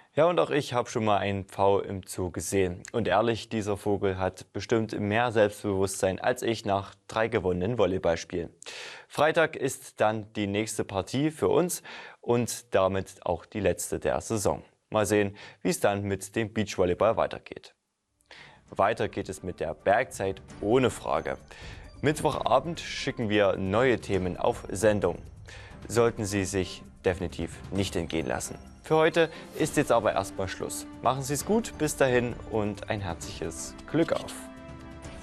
Ja, und auch ich habe schon mal einen Pfau im Zoo gesehen. Und ehrlich, dieser Vogel hat bestimmt mehr Selbstbewusstsein als ich nach 3 gewonnenen Volleyballspielen. Freitag ist dann die nächste Partie für uns und damit auch die letzte der Saison. Mal sehen, wie es dann mit dem Beachvolleyball weitergeht. Weiter geht es mit der Bergzeit ohne Frage. Mittwochabend schicken wir neue Themen auf Sendung. Sollten Sie sich definitiv nicht entgehen lassen. Für heute ist jetzt aber erstmal Schluss. Machen Sie es gut, bis dahin und ein herzliches Glück auf.